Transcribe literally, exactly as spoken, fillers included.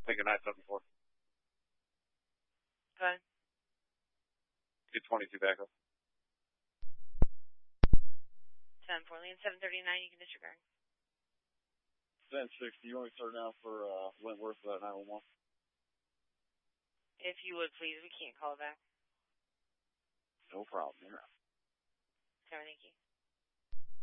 Take a nine seven four. Go ahead. Get twenty-two back up. ten four, Lean seven thirty-nine, you can disregard. ten sixty, you want me to start now for uh, Wentworth uh, nine one one? If you would, please. We can't call it back. No problem. You're out. Sorry, thank you.